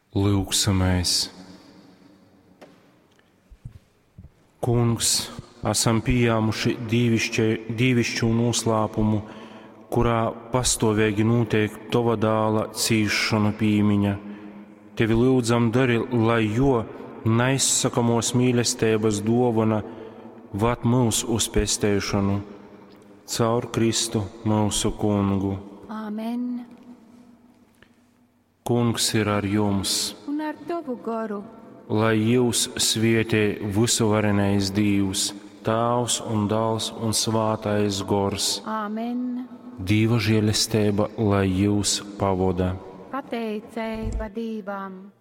Lūgsamais. Kungs, esam pieņēmuši dievišķo noslēpumu, kurā pastāvīgi notiek Tava dēla cīšana pīmiņa. Tevi lūdzam dari, lai jo neizsakamos mīlestības dāvana vad mūsu uz pestīšanu caur Kristu mūsu Kungu. Āmen. Kungs ir ar jums, Un ar Tavu garu. lai jūs svētī visuvarenais Dievs, Tēvs un Dēls un Svētais Gors. Āmen. Dieva žēlastība, lai jūs pavada. Pateicēja Dievam.